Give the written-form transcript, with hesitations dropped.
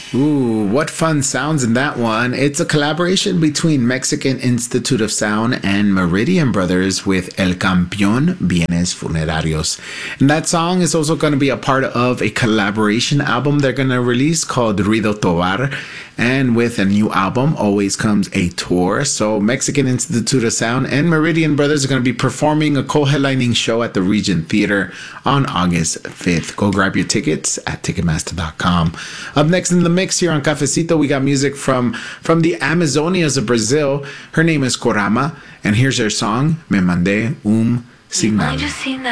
Ooh, what fun sounds in that one. It's a collaboration between Mexican Institute of Sound and Meridian Brothers with El Campeón Bienes Funerarios. And that song is also going to be a part of a collaboration album they're going to release called Ruido Tobar. And with a new album, always comes a tour. So Mexican Institute of Sound and Meridian Brothers are going to be performing a co-headlining show at the Regent Theater on August 5th. Go grab your tickets at Ticketmaster.com. Up next in the mix here on Cafecito, we got music from the Amazonias of Brazil. Her name is Corama, and here's her song, Me Mandé Signal.